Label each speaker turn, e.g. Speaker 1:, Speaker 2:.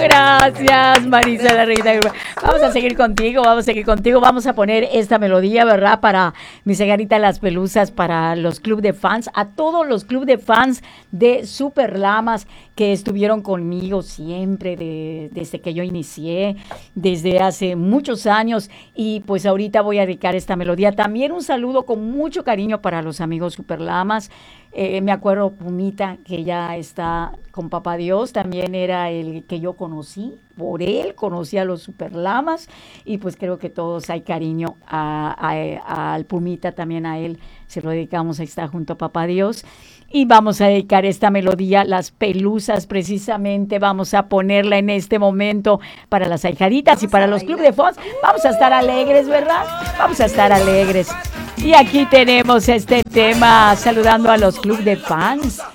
Speaker 1: Gracias, Marisa, la reina. Vamos a seguir contigo, Vamos a poner esta melodía, ¿verdad? Para mi señorita Las Pelusas, para los club de fans, a todos los club de fans de Super Lamas que estuvieron conmigo siempre desde que yo inicié, desde hace muchos años. Y pues ahorita voy a dedicar esta melodía. También un saludo con mucho cariño para los amigos Super Lamas. Me acuerdo Pumita, que ya está con Papá Dios, también era el que yo conocí, por él conocí a los Super Lamas, y pues creo que todos hay cariño al Pumita, también a él se lo dedicamos, ahí está junto a Papá Dios. Y vamos a dedicar esta melodía, Las Pelusas, precisamente, vamos a ponerla en este momento para las ahijaditas y para los club de fans. Vamos a estar alegres, ¿verdad? Vamos a estar alegres. Y aquí tenemos este tema, saludando a los club de fans.